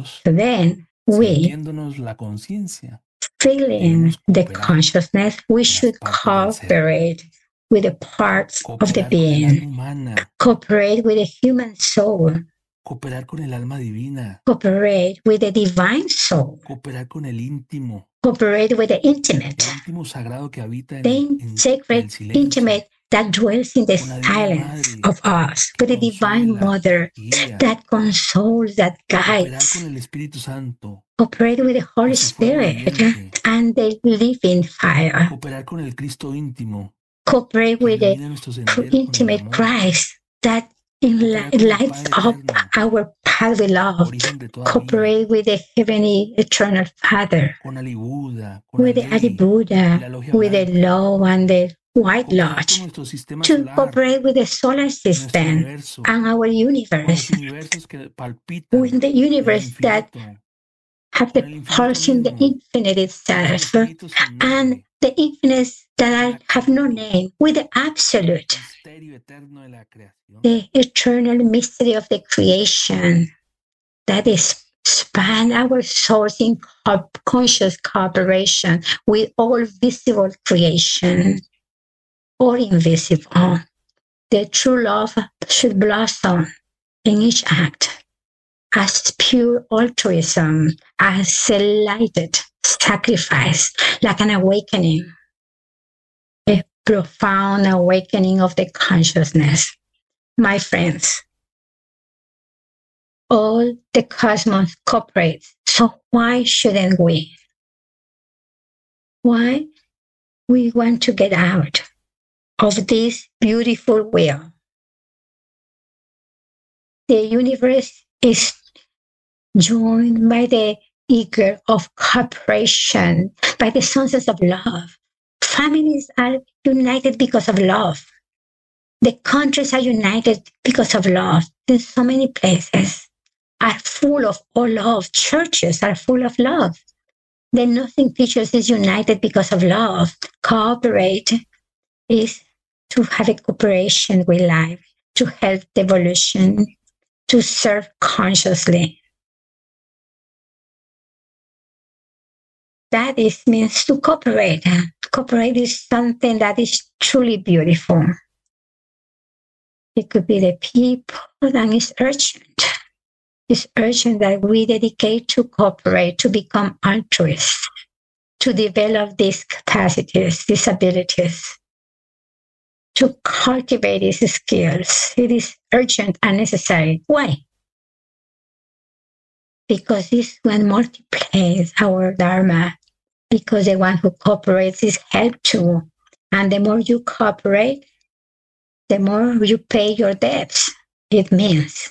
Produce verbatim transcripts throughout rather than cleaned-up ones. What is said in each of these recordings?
nosotros, then we, sintiéndonos la conciencia, feeling debemos the cooperar consciousness, we con las should partes del ser, cooperate with the parts of the cooperar con el alma being, humana, cooperate with the human soul, cooperar con el alma divina, cooperate with the divine soul, cooperar con el íntimo, cooperate with the intimate, el íntimo sagrado que habita en the el, en sacred, el silencio, intimate that dwells in the con la divina silence madre of us, que with the divine consuela, mother guía, that consoles, that cooperar guides, con el Espíritu Santo cooperate with the Holy y su fuego Spirit viviente, and the living fire, cooperar con el Cristo íntimo cooperate que with the ilumina nuestro sendero con el intimate amor, Christ that enli- cooperar con el lights Padre up eterno, our path with love, origen de toda vida, cooperate with the heavenly eternal Father, con Ali Buda, con with the Ali Adi y Buddha, la Logia with the Blanca, law and the White cooperar con Lodge, nuestro sistema to solar, cooperate with the solar nuestro system universo, and our con los universe, universos que palpitan with the en el universe that infinito, have con the el infinito pulse in the mismo, infinite el itself, infinito sin and nombre, the infinites that con are, el have no absoluto, name, with the absolute, misterio eterno de la creación, the eternal mystery of the creation that is span our souls in co- conscious cooperation with all visible creation or invisible. The true love should blossom in each act as pure altruism, as a lighted sacrifice, like an awakening, a profound awakening of the consciousness. My friends, all the cosmos cooperates, so why shouldn't we? Why we want to get out of this beautiful wheel? The universe is joined by the eager of cooperation, by the senses of love. Families are united because of love. The countries are united because of love. In so many places are full of all love. Churches are full of love. The Nothing Pictures is united because of love. Cooperate is to have a cooperation with life, to help the evolution, to serve consciously. That is means to cooperate. Cooperate is something that is truly beautiful. It could be the people, and it's urgent. It's urgent that we dedicate to cooperate, to become altruists, to develop these capacities, these abilities, to cultivate these skills. It is urgent and necessary. Why? Because this one multiplies our Dharma, because the one who cooperates is helped too. And the more you cooperate, the more you pay your debts. It means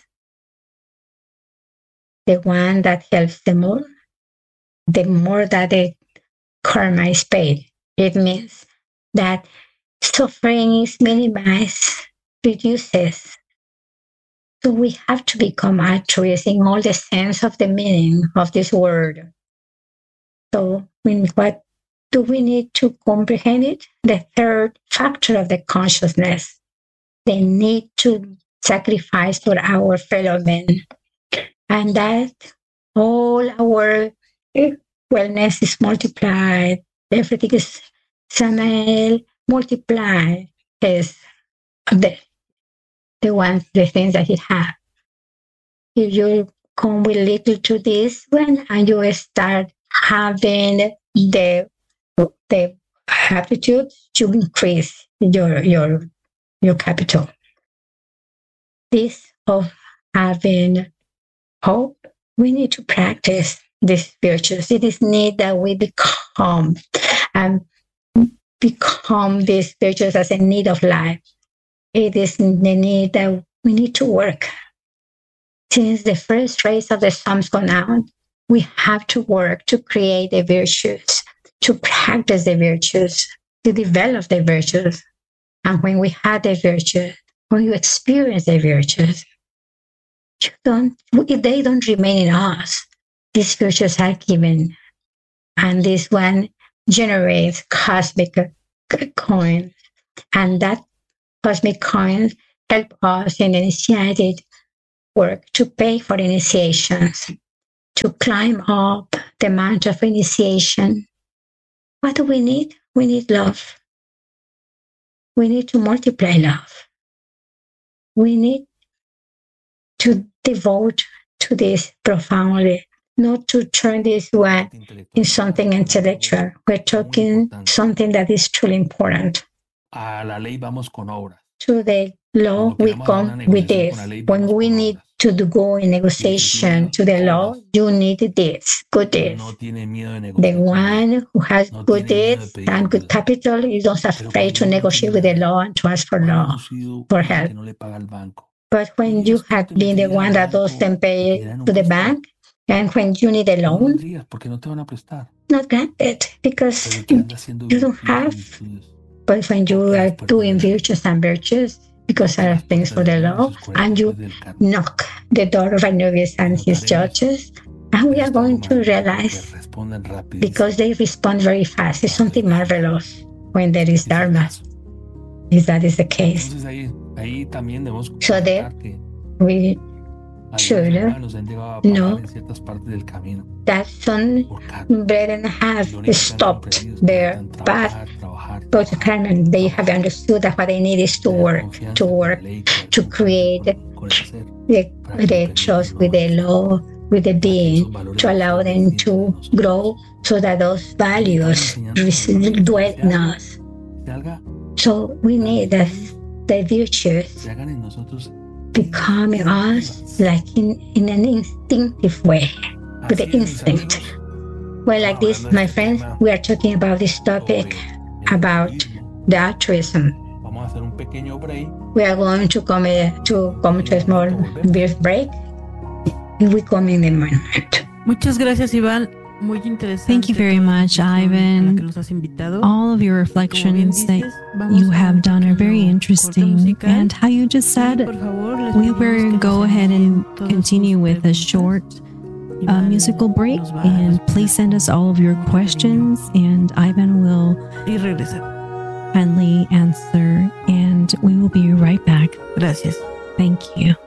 the one that helps the more, the more that the karma is paid. It means that suffering is minimized, reduces. So we have to become altruists in all the sense of the meaning of this word. So when, what do we need to comprehend it? The third factor of the consciousness, the need to sacrifice for our fellow men. And that all our wellness is multiplied. Everything is Samael multiplied is the the ones, the things that he had. If you come with little to this one and you start having the the aptitude to increase your your your capital. This of having hope, we need to practice these virtues. It is need that we become and become these virtues as a need of life. It is the need that we need to work. Since the first rays of the sun's gone out, we have to work to create the virtues, to practice the virtues, to develop the virtues. And when we have the virtues, when you experience the virtues, you don't, if they don't remain in us, these virtues are given. And this one generates cosmic coins. And that cosmic coins help us in initiated work to pay for initiations. to climb up the mount of initiation. What do we need? We need love. We need to multiply love. We need to devote to this profoundly, not to turn this one in something intellectual. We're talking something that is truly important. A la ley vamos con obras. To the law, we come with this. When we need to go in negotiation to the law, you need this, good deeds. The one who has good deeds and good capital is not afraid to negotiate with the law and to ask for law, for help. But when you have been the one that doesn't pay to the bank, and when you need a loan, not granted, because you don't have. But when you are doing virtues and virtues, because there are things for the law, and you knock the door of Arnobius and his judges, and we are going to realize, because they respond very fast, it's something marvelous when there is Dharma, if that is the case. So there, we should know that some brethren have stopped their path. But Carmen, they have understood that what they need is to work, to work, to create the, the trust with the law, with the being, to allow them to grow so that those values dwell in us. So we need the, the virtues become in us like in, in an instinctive way, with the instinct. Well, like this, my friends, we are talking about this topic about the altruism. We are going to come uh, to come to a small brief break, and we come in a moment. Muchas gracias, Iván. Muy interesante. Thank you very much, Ivan. All of your reflections that you have done are very interesting. And how you just said, we will go ahead and continue with a short uh, musical break. And please send us all of your questions, and Ivan will kindly answer. And we will be right back. Gracias. Thank you.